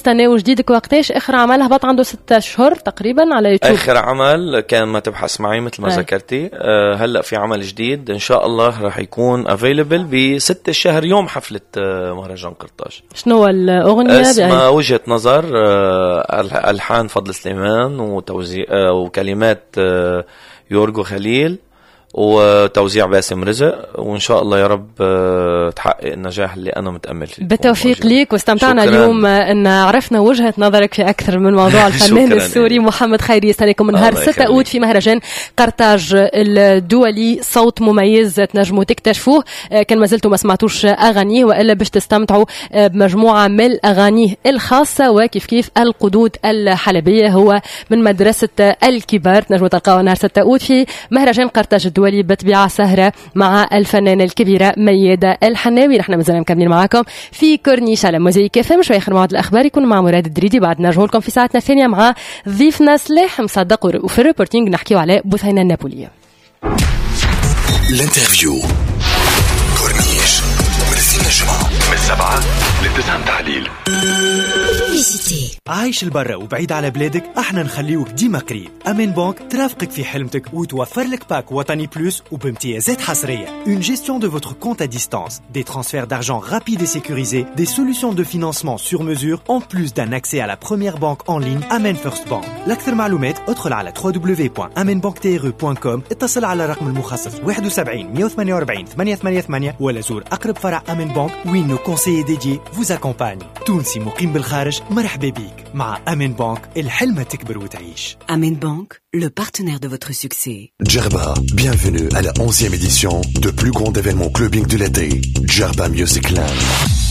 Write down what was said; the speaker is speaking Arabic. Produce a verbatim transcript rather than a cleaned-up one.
مستناه جديدك وقتاش اخر عمل هبط عنده ستة اشهر تقريبا على يوتيوب؟ اخر عمل كان ما تبحث معي مثل ما ذكرتي. أه هلا في عمل جديد ان شاء الله راح يكون افيلبل بستة الشهر يوم حفله مهرجان قرطاج. شنو الاغنيه؟ اسمها وجهة نظر، أه الحان فضل سليمان وتوزيع أه وكلمات أه يورغو خليل وتوزيع باسم رزق، وإن شاء الله يا رب تحقق النجاح اللي أنا متأمل فيه. بالتوفيق ليك، واستمتعنا شكراً. اليوم أن عرفنا وجهة نظرك في أكثر من موضوع. الفنان السوري محمد خيري يستنيكم من نهار ستة أود في مهرجان قرطاج الدولي. صوت مميز تنجموا تكتشفوه، كان ما زلتوا ما سمعتوش أغانيه وإلا باش تستمتعوا بمجموعة من الأغانيه الخاصة. وكيف كيف القدود الحلبية هو من مدرسة الكبار، تنجموا تلقاوه نهار ستة أود في مهرجان قرطاج الدولي بطبيعة سهرة مع الفنانة الكبيرة ميادة الحناوي. نحن مازلنا مكملين معاكم في كورنيش على موزايك اف ام. شوي آخر موعد الأخبار يكون مع مراد الدريدي، بعد نرجع لكم في ساعتنا الثانية مع ضيفنا صالح مصدق، وفي الريبورتينج نحكيو على بثينة النابولية. الانترفيو كورنيش من الجمعة من سبعة لتسعة تحليل. عايش البرا وبعيد على بلادك، احنا نخليوك ديما قريب. أمين بانك ترافقك في حلمتك وتوفر لك باك وطني بلوس وبامتيازات حصرية. Une gestion de votre compte à distance, des transferts d'argent rapides et sécurisés, des solutions de financement sur mesure, en plus d'un accès à la première banque en ligne Amen First Bank. لأكثر معلومات ادخل على دبليو دبليو دبليو دوت amen bank t r e دوت com، اتصل على الرقم المخصص واحد وسبعين مية وثمانية وأربعين ثمانية ثمانية ثمانية ولا زور أقرب فرع أمين بانك وين nos conseillers dédiés vous accompagnent. تونسي مقيم بالخارج مرحبا بيك. مع أمين بانك الحلمة تكبر وتعيش. Amen Bank, le partenaire de votre succès. Djerba, bienvenue à la onzième édition de plus grand événement clubbing de l'été, Djerba Music Land.